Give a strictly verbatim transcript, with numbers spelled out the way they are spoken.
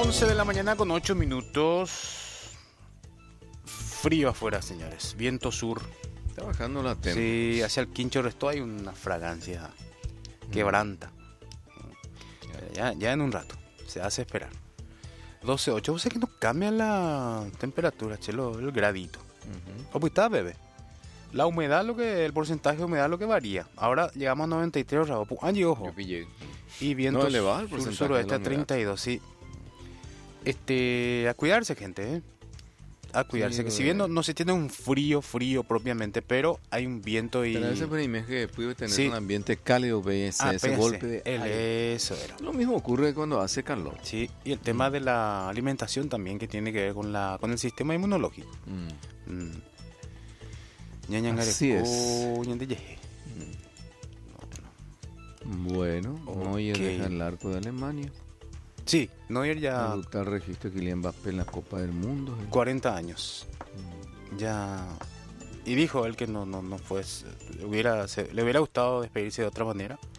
once de la mañana con ocho minutos. Frío afuera, señores. Viento sur. Está bajando la temperatura. Sí, hacia el Quincho Resto hay una fragancia quebranta. Ya, ya en un rato. Se hace esperar. doce ocho. O sea que no cambia la temperatura, chelo, el gradito. Uh-huh. ¿Cómo está, bebé? La humedad, lo que el porcentaje de humedad lo que varía. Ahora llegamos a noventa y tres grados. Y ojo. Yo pillé. Y vientos no elevado el sur porcentaje suroeste de a la treinta y dos, sí. Este, a cuidarse, gente, ¿eh? A cuidarse, Sí, que si bebé. bien no, no se tiene un frío, frío propiamente, pero hay un viento y... Pero ese primer que puede tener Sí. un ambiente cálido, ve ese, Ah, ese péguense. golpe de El- aire. Eso era. Lo mismo ocurre cuando hace calor. Sí, y el tema de la alimentación también, que tiene que ver con la con el sistema inmunológico. Mm. Mm. Ñañangare- Así es. Oh, ñandeyeje. Bueno, Neuer Ok. deja el arco de Alemania. Sí, Neuer ya Adopta el registro de Kylian Mbappé en la Copa del Mundo. cuarenta años. Ya... Y dijo él que no, no, no fue... Hubiera, se- le hubiera gustado despedirse de otra manera.